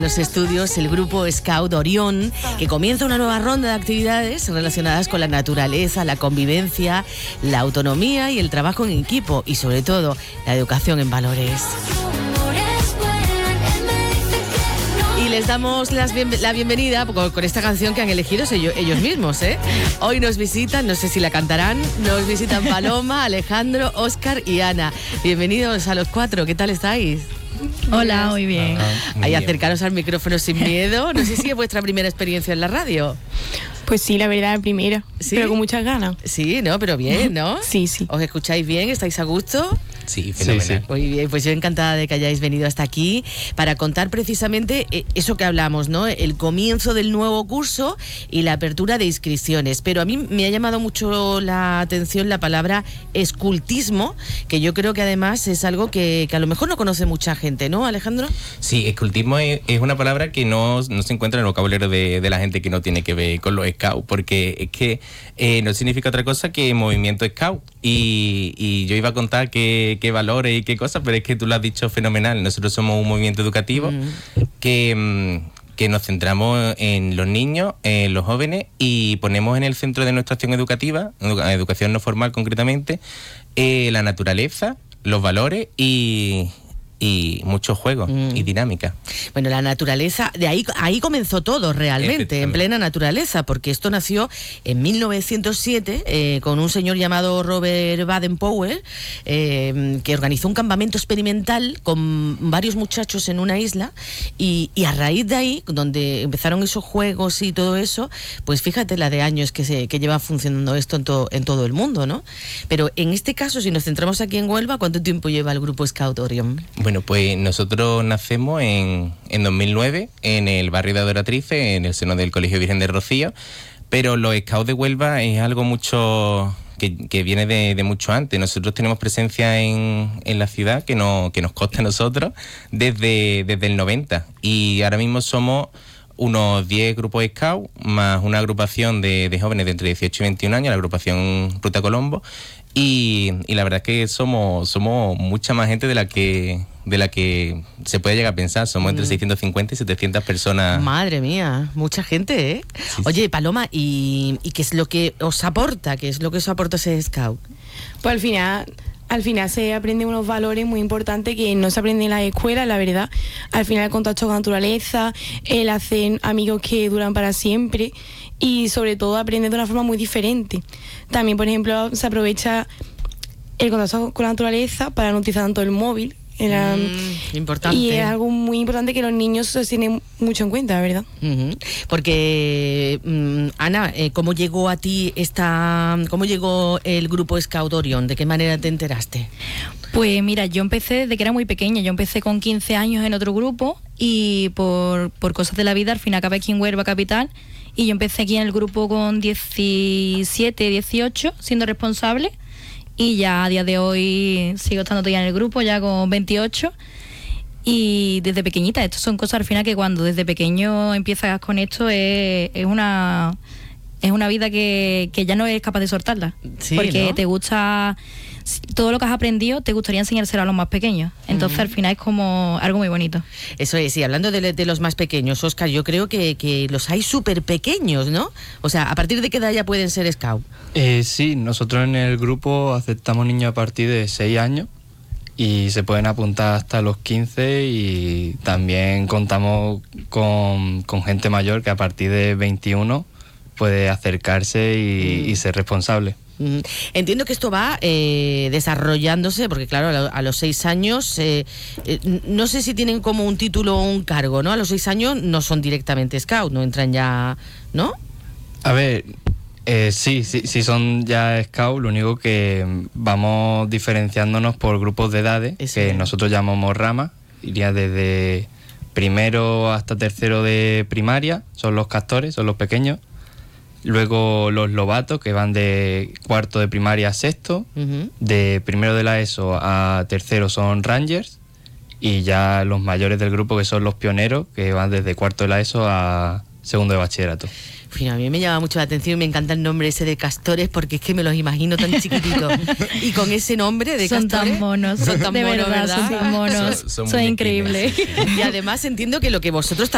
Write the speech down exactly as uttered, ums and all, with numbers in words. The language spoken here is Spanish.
Los estudios, el grupo Scout Orión, que comienza una nueva ronda de actividades relacionadas con la naturaleza, la convivencia, la autonomía y el trabajo en equipo y sobre todo la educación en valores. Y les damos las bien, la bienvenida con, con esta canción que han elegido ellos, ellos mismos, ¿eh? Hoy nos visitan, no sé si la cantarán, nos visitan Paloma, Alejandro, Óscar y Ana. Bienvenidos a los cuatro, ¿qué tal estáis? Hola, muy bien. Ajá, muy Ahí bien. Acercaros al micrófono sin miedo. No sé si es vuestra primera experiencia en la radio. Pues sí, la verdad, la primera. ¿Sí? Pero con muchas ganas. Sí, ¿no? Pero bien, ¿no? Sí, sí. ¿Os escucháis bien? ¿Estáis a gusto? Sí, fenomenal. Sí, sí. Muy bien, pues yo encantada de que hayáis venido hasta aquí para contar precisamente eso que hablamos, ¿no? El comienzo del nuevo curso y la apertura de inscripciones. Pero a mí me ha llamado mucho la atención la palabra escultismo, que yo creo que además es algo que, que a lo mejor no conoce mucha gente, ¿no, Alejandro? Sí, escultismo es, es una palabra que no, no se encuentra en el vocabulario de, de la gente que no tiene que ver con los scouts, porque es que eh, no significa otra cosa que movimiento scout. Y, y yo iba a contar qué, qué valores y qué cosas, pero es que tú lo has dicho fenomenal. Nosotros somos un movimiento educativo mm. que, que nos centramos en los niños, en los jóvenes, y ponemos en el centro de nuestra acción educativa, educación no formal concretamente, eh, la naturaleza, los valores y... y muchos juegos mm. y dinámica. Bueno, la naturaleza, de ahí ahí comenzó todo realmente, en plena naturaleza, porque esto nació en mil novecientos siete eh, con un señor llamado Robert Baden-Powell, eh, que organizó un campamento experimental con varios muchachos en una isla, y, y a raíz de ahí, donde empezaron esos juegos y todo eso, pues fíjate la de años que se que lleva funcionando esto en, to, en todo el mundo, ¿no? Pero en este caso, si nos centramos aquí en Huelva, ¿cuánto tiempo lleva el grupo Scout Orión? Bueno, pues nosotros nacemos en, en dos mil nueve en el barrio de Adoratrices, en el seno del Colegio Virgen del Rocío, pero los Scouts de Huelva es algo mucho que, que viene de, de mucho antes. Nosotros tenemos presencia en, en la ciudad que, no, que nos consta a nosotros desde, desde el noventa, y ahora mismo somos unos diez grupos Scout más una agrupación de, de jóvenes de entre dieciocho y veintiún años, la agrupación Ruta Colombo. Y, y la verdad es que somos somos mucha más gente de la que de la que se puede llegar a pensar. Somos entre mm. seiscientas cincuenta y setecientas personas. Madre mía, mucha gente, ¿eh? Sí, Oye, sí. Paloma, ¿y, ¿y qué es lo que os aporta? ¿Qué es lo que os aporta ese Scout? Pues al final... Al final se aprenden unos valores muy importantes que no se aprenden en las escuelas, la verdad. Al final el contacto con la naturaleza, el hacer amigos que duran para siempre y sobre todo aprender de una forma muy diferente. También, por ejemplo, se aprovecha el contacto con la naturaleza para no utilizar tanto el móvil. Era, mm, importante. Y es algo muy importante que los niños se tienen mucho en cuenta, la verdad. Uh-huh. Porque, um, Ana, eh, ¿cómo llegó a ti esta, cómo llegó el grupo Scout Orión? ¿De qué manera te enteraste? Pues mira, yo empecé desde que era muy pequeña. Yo empecé con quince años en otro grupo y por, por cosas de la vida al final acabé aquí en Huelva capital, y yo empecé aquí en el grupo con diecisiete, dieciocho siendo responsable. Y ya a día de hoy sigo estando todavía en el grupo, ya con veintiocho. Y desde pequeñita, estas son cosas al final que cuando desde pequeño empiezas con esto es, es una es una vida que, que ya no eres capaz de soltarla. Sí, porque ¿no? Te gusta todo lo que has aprendido, te gustaría enseñárselo a los más pequeños. Entonces uh-huh. al final es como algo muy bonito. Eso es, y hablando de, de los más pequeños, Óscar, yo creo que, que los hay súper pequeños, ¿no? O sea, ¿a partir de qué edad ya pueden ser Scout? Eh, sí, nosotros en el grupo aceptamos niños a partir de seis años y se pueden apuntar hasta los quince, y también contamos con, con gente mayor que a partir de veintiuno puede acercarse y, mm. y ser responsable. Entiendo que esto va eh, desarrollándose, porque claro, a los seis años, eh, eh, no sé si tienen como un título o un cargo, ¿no? A los seis años no son directamente Scout, no entran ya, ¿no? A ver, eh, sí, sí, sí son ya Scout, lo único que vamos diferenciándonos por grupos de edades, Eso que es. nosotros llamamos ramas, iría desde primero hasta tercero de primaria, son los castores, son los pequeños. Luego los lobatos, que van de cuarto de primaria a sexto. Uh-huh. De primero de la ESO a tercero son rangers. Y ya los mayores del grupo, que son los pioneros, que van desde cuarto de la ESO a segundo de bachillerato. fin, a mí me llama mucho la atención y me encanta el nombre ese de castores, porque es que me los imagino tan chiquititos. Y con ese nombre de son castores... Tan monos, son tan de monos, verdad, ¿verdad? Son tan monos, son, son, son increíbles. Y además entiendo que lo que vosotros